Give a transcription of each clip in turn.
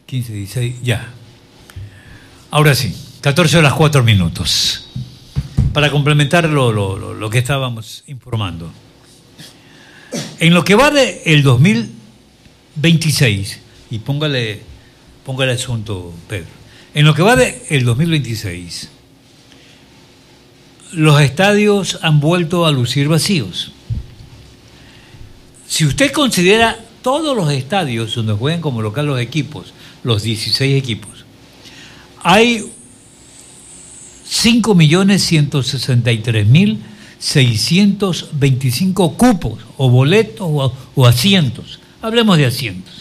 15, 16, ya. Ahora sí, 14:04. Para complementar lo que estábamos informando. En lo que va del 2026, y póngale asunto, Pedro, en lo que va del 2026, los estadios han vuelto a lucir vacíos. Si usted considera todos los estadios donde juegan como local los equipos, los 16 equipos, hay 5.163.625 cupos o boletos o asientos. Hablemos de asientos.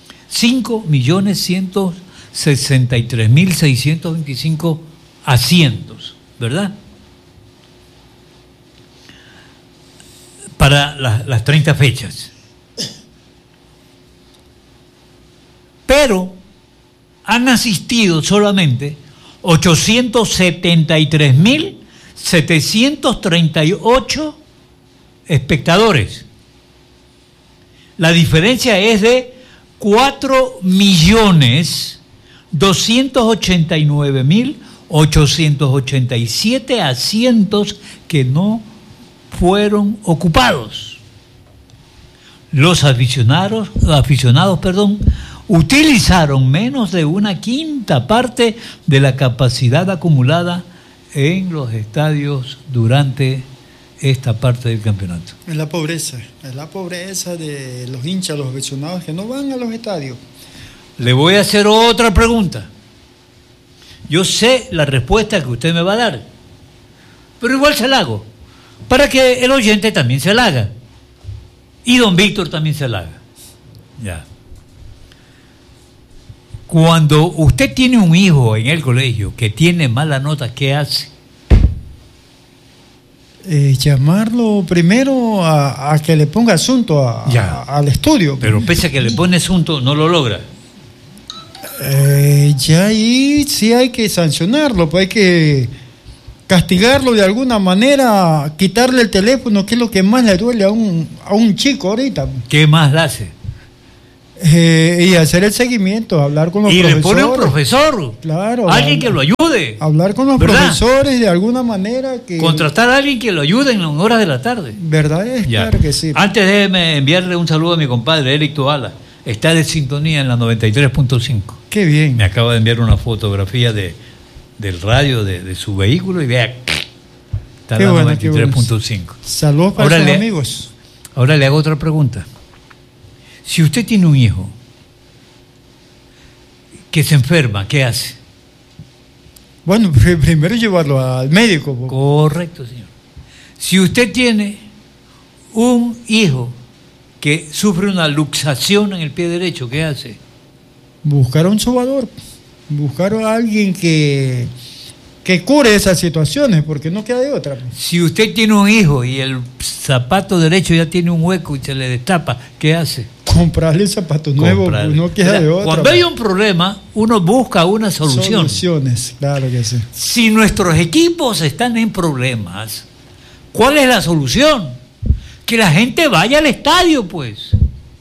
5.163.625 asientos, ¿verdad? Para las 30 fechas. Pero han asistido solamente 873.738 espectadores. La diferencia es de 4.289.887 asientos que no fueron ocupados. Los aficionados, utilizaron menos de una quinta parte de la capacidad acumulada en los estadios durante esta parte del campeonato. Es la pobreza de los hinchas, los aficionados que no van a los estadios. Le voy a hacer otra pregunta. Yo sé la respuesta que usted me va a dar, pero igual se la hago, para que el oyente también se la haga. Y don Víctor también se la haga. Ya. Cuando usted tiene un hijo en el colegio que tiene mala nota, ¿qué hace? Llamarlo primero a que le ponga asunto al estudio. Pero pese a que le pone asunto, no lo logra. Ya ahí sí hay que sancionarlo, pues hay que castigarlo de alguna manera, quitarle el teléfono, que es lo que más le duele a un chico ahorita. ¿Qué más le hace? Y hacer el seguimiento, hablar con los profesores. Y le pone un profesor. Claro. Alguien que lo ayude. Hablar con los profesores de alguna manera. Contratar a alguien que lo ayude en horas de la tarde. ¿Verdad? Claro que sí. Antes déjeme enviarle un saludo a mi compadre, Eric Toala. Está de sintonía en la 93.5. Qué bien. Me acaba de enviar una fotografía del radio de su vehículo y vea, está en la 93.5. Saludos para sus amigos. Ahora le hago otra pregunta. Si usted tiene un hijo que se enferma, ¿qué hace? Bueno, primero llevarlo al médico. Correcto, señor. Si usted tiene un hijo que sufre una luxación en el pie derecho, ¿qué hace? Buscar a un sobador, buscar a alguien que cure esas situaciones, porque no queda de otra. Si usted tiene un hijo y el zapato derecho ya tiene un hueco y se le destapa, ¿qué hace? Comprarle zapatos nuevos, no queda de otra. Cuando hay un problema, uno busca una solución. Soluciones, claro que sí. Si nuestros equipos están en problemas, ¿cuál es la solución? Que la gente vaya al estadio, pues.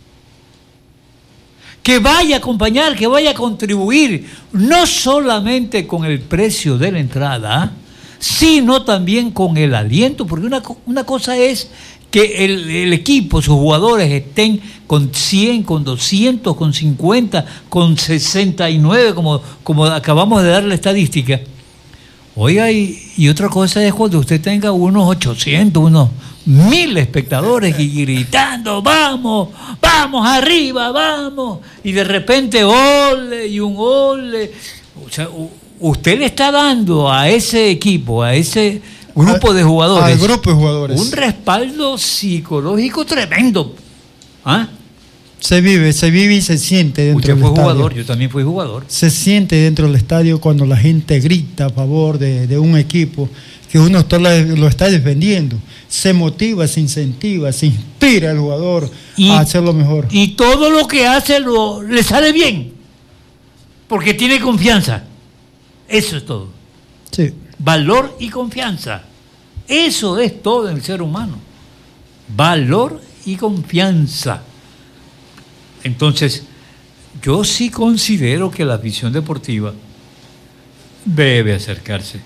Que vaya a acompañar, que vaya a contribuir, no solamente con el precio de la entrada, sino también con el aliento, porque una cosa es que el equipo, sus jugadores estén con 100, con 200, con 50, con 69, como acabamos de dar la estadística. Oiga, y otra cosa es cuando usted tenga unos 800, unos 1000 espectadores y gritando, vamos, vamos arriba, vamos, y de repente ole y un ole. O sea, usted le está dando a ese equipo, a ese grupo de jugadores, al grupo de jugadores, un respaldo psicológico tremendo. ¿Ah? Se vive y se siente dentro del estadio. Usted fue jugador, yo también fui jugador. Se siente dentro del estadio cuando la gente grita a favor de un equipo que uno lo está defendiendo. Se motiva, se incentiva, se inspira al jugador a hacerlo mejor. Y todo lo que hace le sale bien, porque tiene confianza. Eso es todo. Sí. Valor y confianza. Eso es todo en el ser humano. Valor y confianza. Entonces, yo sí considero que la visión deportiva debe acercarse.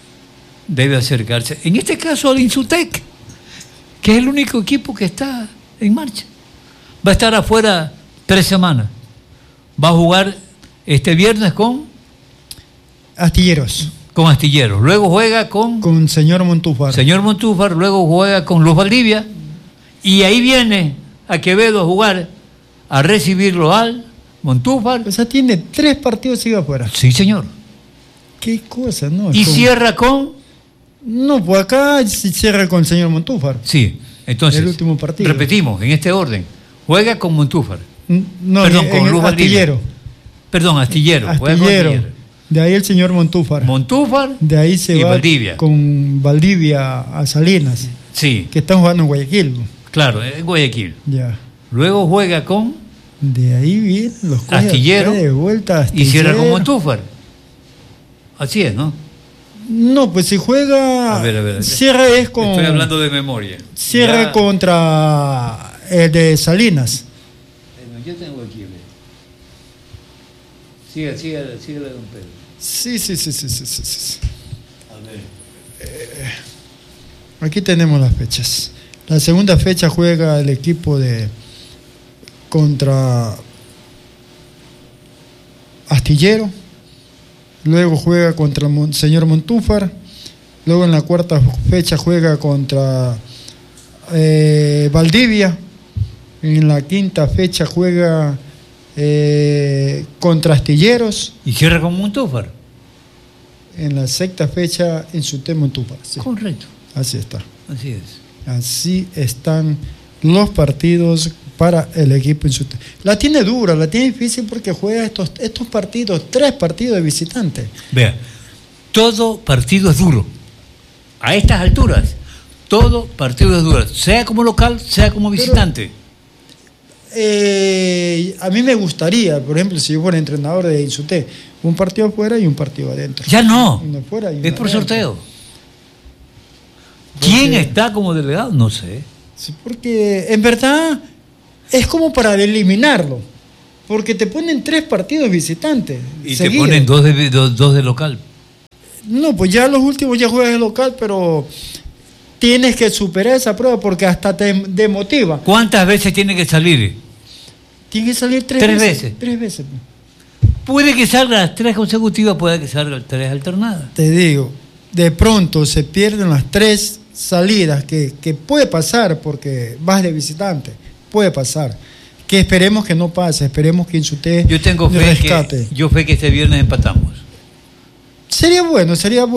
En este caso al Insutec, que es el único equipo que está en marcha. Va a estar afuera 3 semanas. Va a jugar este viernes con Astilleros. Luego juega con Señor Montúfar. Luego juega con Luz Valdivia. Y ahí viene a Quevedo a jugar, a recibirlo al Montúfar. O sea, tiene 3 partidos sigue afuera. Sí, señor. Qué cosa, ¿no? Y cierra con... No, pues acá se cierra con el señor Montúfar. Sí, entonces, el último partido. Repetimos, en este orden. Juega con Montúfar. No, Perdón, con Luz Valdivia. Astillero. Perdón, Astillero. De ahí el señor Montúfar. De ahí se va Valdivia. Con Valdivia a Salinas. Sí. Que están jugando en Guayaquil. Claro, en Guayaquil. Ya. Luego juega con... De ahí viene los Astillero. De vuelta Astillero. Y cierra con Montúfar. Así es, ¿no? No, pues si juega... A ver. Cierra es con... Estoy hablando de memoria. Cierra contra el de Salinas. Yo tengo aquí. Sigue, don Pedro. Sí. A ver. Aquí tenemos las fechas. La segunda fecha juega el equipo contra Astillero. Luego juega contra el señor Montúfar. Luego en la cuarta fecha juega contra Valdivia. En la quinta fecha juega contra Astilleros. ¿Y cierra con Montúfar? En la sexta fecha en su tema Montúfar. Sí. Correcto. Así está. Así es. Así están los partidos para el equipo en su tema. La tiene dura, la tiene difícil porque juega estos partidos, 3 partidos de visitante. Vea, todo partido es duro. A estas alturas, todo partido es duro, sea como local, sea como visitante. A mí me gustaría, por ejemplo, si yo fuera entrenador de Insute, un partido afuera y un partido adentro. Ya no, uno afuera y uno es por adentro. Sorteo. ¿Quién está como delegado? No sé. Sí, porque en verdad es como para eliminarlo, porque te ponen 3 partidos visitantes. Y seguidos. te ponen dos de local. No, pues ya los últimos ya juegas de local, pero tienes que superar esa prueba porque hasta te demotiva. ¿Cuántas veces tiene que salir? Tiene que salir 3 veces. 3 veces. Puede que salga las 3 consecutivas, puede que salga las 3 alternadas. Te digo, de pronto se pierden las 3 salidas que puede pasar porque vas de visitante, puede pasar. Que esperemos que no pase, esperemos que Insute yo tengo fe rescate. Yo fe que este viernes empatamos. Sería bueno,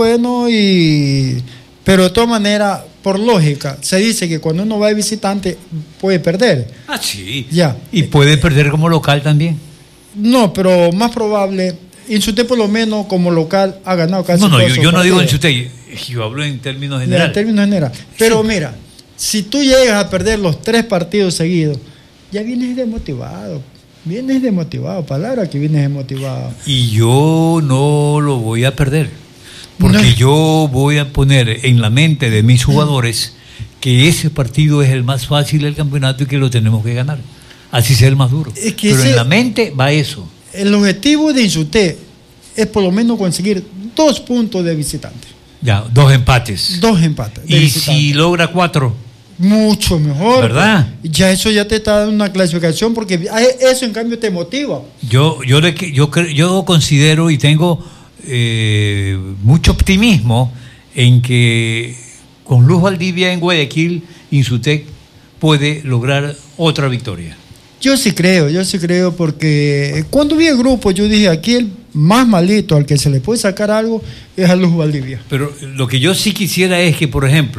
pero de todas maneras, por lógica, se dice que cuando uno va de visitante puede perder. Ah, sí. Ya. Y puede perder como local también. No, pero más probable, Insute por lo menos como local ha ganado casi No, todos sus yo no digo partidos. Insute, yo hablo en términos En generales. términos generales. Pero Sí. mira, si tú llegas a perder los 3 partidos seguidos, ya vienes desmotivado. Palabra que vienes desmotivado. Y yo no lo voy a perder. Porque yo voy a poner en la mente de mis jugadores que ese partido es el más fácil del campeonato y que lo tenemos que ganar. Así sea el más duro. Es que pero en la mente va eso. El objetivo de Insute es por lo menos conseguir 2 puntos de visitante. Ya, 2 empates. 2 empates. De Y visitante. si logra 4. Mucho mejor. ¿Verdad? Ya eso ya te está dando una clasificación porque eso en cambio te motiva. Yo considero y tengo mucho optimismo en que con Luz Valdivia en Guayaquil, Insutec puede lograr otra victoria. Yo sí creo porque cuando vi el grupo yo dije aquí el más malito al que se le puede sacar algo es a Luz Valdivia. Pero lo que yo sí quisiera es que, por ejemplo,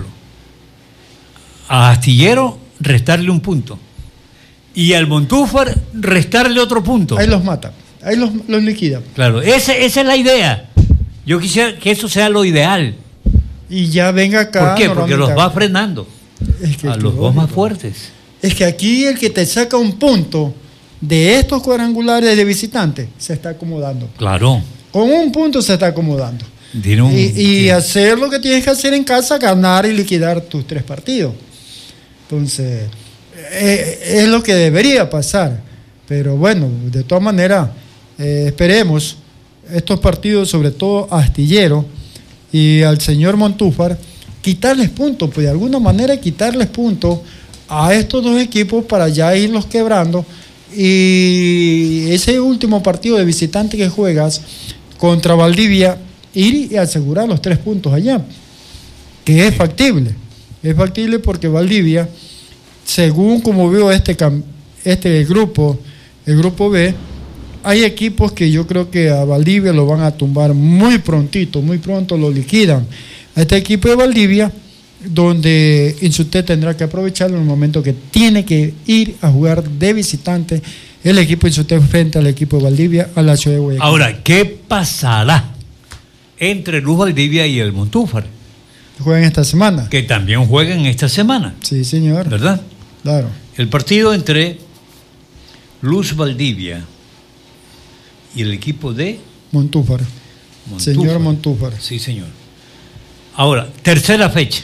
a Astillero restarle 1 punto y al Montúfar restarle otro punto. Ahí los mata, ahí los liquida. Claro, esa es la idea. Yo quisiera que eso sea lo ideal. Y ya venga acá. ¿Por qué? Porque los va frenando es que a los 2 más fuertes. Es que aquí el que te saca 1 punto de estos cuadrangulares de visitante se está acomodando. Claro. Con 1 punto se está acomodando. Y hacer lo que tienes que hacer en casa, ganar y liquidar tus 3 partidos. Entonces, es lo que debería pasar. Pero bueno, de todas maneras, esperemos estos partidos, sobre todo a Astillero y al señor Montúfar, quitarles puntos, pues de alguna manera quitarles puntos a estos dos equipos para ya irlos quebrando, y ese último partido de visitante que juegas contra Valdivia, ir y asegurar los 3 puntos allá, que es factible porque Valdivia, según como veo este grupo, el grupo B, hay equipos que yo creo que a Valdivia lo van a tumbar muy pronto lo liquidan. A este equipo de Valdivia, donde Insutec tendrá que aprovecharlo en el momento que tiene que ir a jugar de visitante el equipo de Insutec frente al equipo de Valdivia a la ciudad de Guayaquil. Ahora, ¿qué pasará entre Luz Valdivia y el Montúfar? Juegan esta semana. Que también juegan esta semana. Sí, señor. ¿Verdad? Claro. El partido entre Luz Valdivia y el equipo de Montúfar. Señor Montúfar. Sí, señor. Ahora, tercera fecha.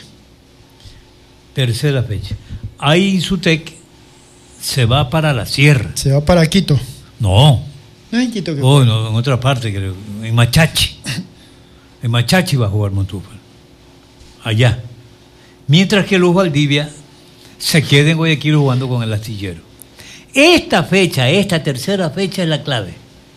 Ahí Insutec se va para la sierra. Se va para Quito. No. No es en Quito que no, en otra parte, creo. En Machachi. En Machachi va a jugar Montúfar. Allá. Mientras que Luz Valdivia se queda en Guayaquil jugando con el Astillero. Esta tercera fecha es la clave.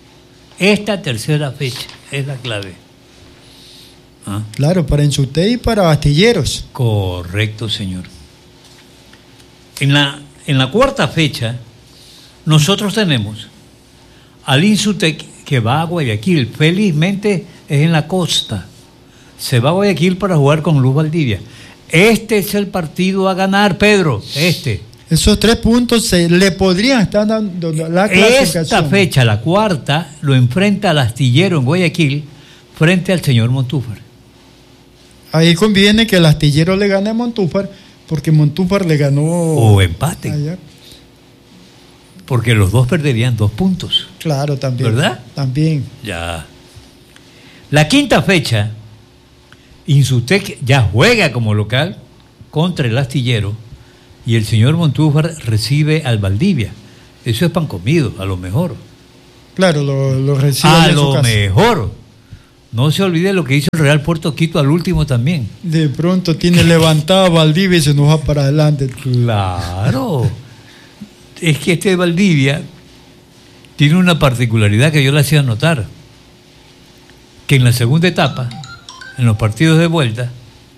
¿Ah? Claro, para Insutec y para Astilleros. Correcto, señor. En la cuarta fecha, nosotros tenemos al Insutec que va a Guayaquil. Felizmente es en la costa. Se va a Guayaquil para jugar con Luz Valdivia. Este es el partido a ganar, Pedro. Esos 3 puntos le podrían estar dando la clasificación. Esta fecha, la cuarta, lo enfrenta al Astillero en Guayaquil frente al señor Montúfar. Ahí conviene que el Astillero le gane a Montúfar, porque Montúfar le ganó... O empate. Allá. Porque los dos perderían 2 puntos. Claro, también. ¿Verdad? También. Ya. La quinta fecha, Insutec ya juega como local contra el Astillero y el señor Montúfar recibe al Valdivia. Eso es pan comido, a lo mejor. Claro, lo recibe a lo mejor. No se olvide lo que hizo el Real Puerto Quito al último también. De pronto tiene levantada Valdivia y se nos va para adelante. Claro. Es que este Valdivia tiene una particularidad que yo le hacía notar. Que en la segunda etapa, en los partidos de vuelta,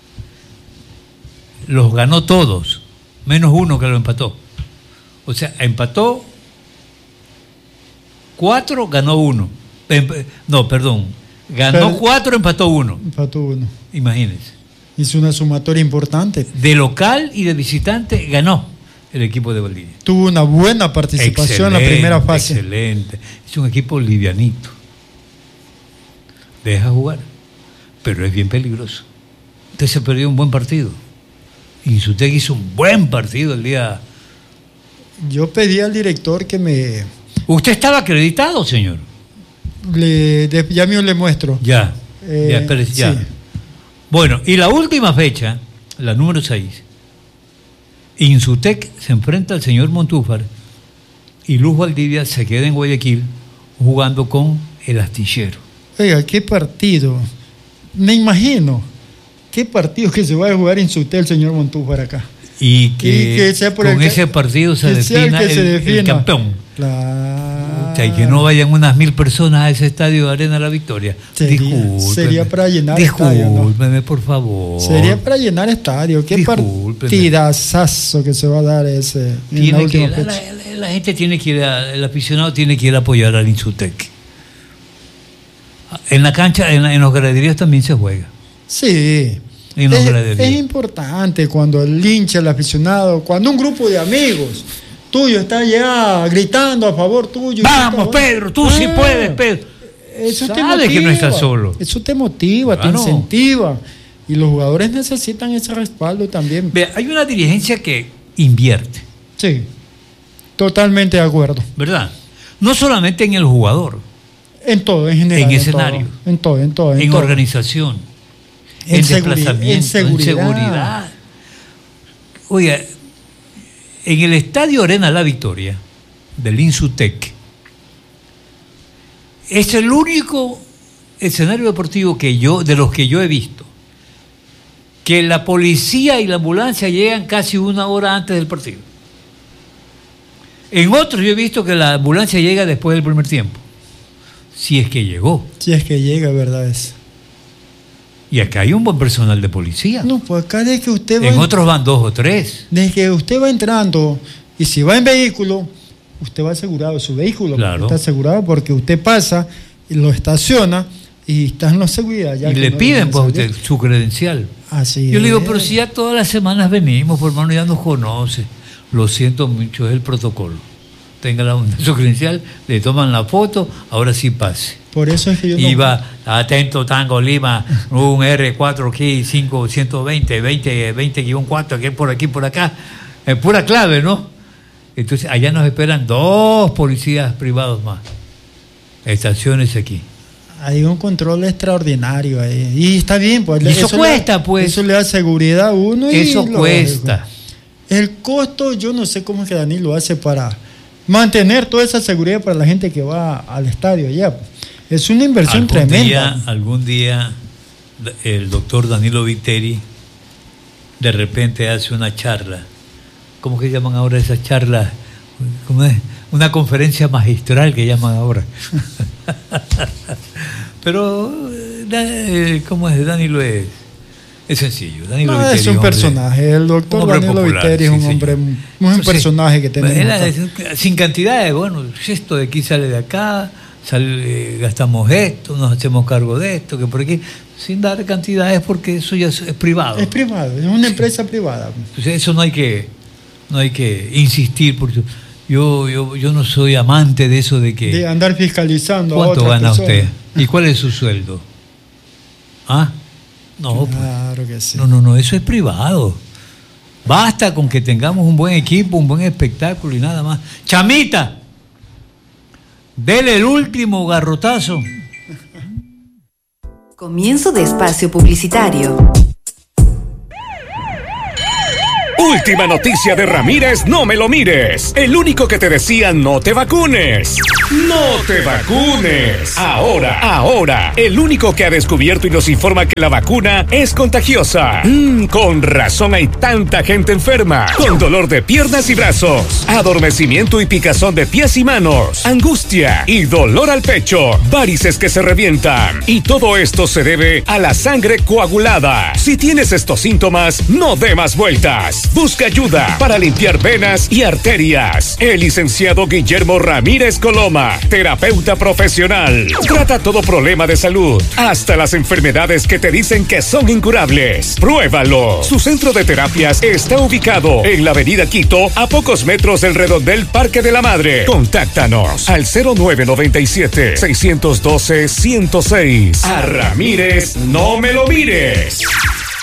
los ganó todos, menos uno que lo empató. O sea, empató 4, ganó 1. Ganó 4, empató 1. Empató 1. Imagínense. Hizo una sumatoria importante. De local y de visitante ganó el equipo de Valdivia. Tuvo una buena participación en la primera fase. Excelente. Es un equipo livianito. Deja jugar, pero es bien peligroso. Usted se perdió un buen partido. Insutec hizo un buen partido el día. Yo pedí al director que me... ¿Usted estaba acreditado, señor? Ya mismo le muestro. Ya. Sí. Bueno, y la última fecha, la número 6, Insutec se enfrenta al señor Montúfar y Luz Valdivia se queda en Guayaquil jugando con el Astillero. Oiga, qué partido. Me imagino qué partido que se va a jugar Insutec el señor Montúfar acá. Y que sea por con ese partido se defina el campeón. Claro. Y que no vayan unas 1000 personas a ese estadio de Arena La Victoria. Sería para llenar estadio. Discúlpeme, ¿no? Por favor. Sería para llenar estadio. Qué partidazazo que se va a dar ese en la última fecha. La gente tiene que ir, el aficionado tiene que ir a apoyar al Insutec. En la cancha, en los graderíos también se juega. Sí. Es importante cuando el hincha, el aficionado, cuando un grupo de amigos tuyo está ya gritando a favor tuyo. Vamos, Pedro, tú sí puedes, Pedro. Eso te motiva, que no estás solo. Eso te motiva, claro. Te incentiva. Y los jugadores necesitan ese respaldo también. Ve, hay una dirigencia que invierte. Sí, totalmente de acuerdo. ¿Verdad? No solamente en el jugador. En todo, en general. En escenario. En todo. En organización. En desplazamiento. En seguridad. Oiga, en el Estadio Arena La Victoria, del Insutec. Es el único escenario deportivo de los que yo he visto, que la policía y la ambulancia llegan casi una hora antes del partido. En otros yo he visto que la ambulancia llega después del primer tiempo, si es que llegó. Si es que llega, verdad es. Y acá hay un buen personal de policía. No, pues acá desde que usted va... En otros van 2 o 3. Desde que usted va entrando, y si va en vehículo, usted va asegurado su vehículo. Claro. Está asegurado porque usted pasa y lo estaciona y está en la seguridad. Ya y que le no piden pues a salir. usted su credencial. Así Yo le digo, es. pero si ya todas las semanas venimos, por hermano, ya nos conoce. Lo siento mucho, es el protocolo. Tenga su credencial, le toman la foto, ahora sí pase. Por eso es que yo Y va, atento, Tango Lima, un R4 aquí, 520, 20-4, que es por aquí, por acá. Es pura clave, ¿no? Entonces, allá nos esperan 2 policías privados más. Estaciones aquí. Hay un control extraordinario ahí. Y está bien, pues. Y eso cuesta, pues. Eso le da seguridad a uno. Eso cuesta. El costo, yo no sé cómo es que Dani lo hace para mantener toda esa seguridad para la gente que va al estadio allá. Es una inversión tremenda. Algún día el doctor Danilo Viteri de repente hace una charla. ¿Cómo que llaman ahora esas charlas? ¿Cómo es? Una conferencia magistral que llaman ahora. Pero, ¿cómo es? Danilo es sencillo. Danilo Viteri es un personaje. El doctor Danilo popular, Viteri es un hombre, un personaje que tenemos. Sin cantidades, bueno, esto de aquí sale de acá, gastamos esto, nos hacemos cargo de esto, que por aquí, sin dar cantidades porque eso ya es privado. Es privado, es una empresa privada. Entonces eso no hay que insistir, porque yo no soy amante de eso de andar fiscalizando. ¿Cuánto a otras gana personas? usted? ¿Y cuál es su sueldo? ¿Ah? No, claro que sí. No, eso es privado. Basta con que tengamos un buen equipo, un buen espectáculo y nada más. Chamita, dele el último garrotazo. Comienzo de espacio publicitario. Última noticia de Ramírez, no me lo mires. El único que te decía no te vacunes. ¡No te vacunes! Ahora, el único que ha descubierto y nos informa que la vacuna es contagiosa. Con razón hay tanta gente enferma. Con dolor de piernas y brazos, adormecimiento y picazón de pies y manos, angustia y dolor al pecho, varices que se revientan. Y todo esto se debe a la sangre coagulada. Si tienes estos síntomas, no dé más vueltas. Busca ayuda para limpiar venas y arterias. El licenciado Guillermo Ramírez Coloma, terapeuta profesional, trata todo problema de salud, hasta las enfermedades que te dicen que son incurables. Pruébalo. Su centro de terapias está ubicado en la avenida Quito, a pocos metros del redondel Parque de la Madre. Contáctanos al 0997-612-106. A Ramírez, no me lo mires.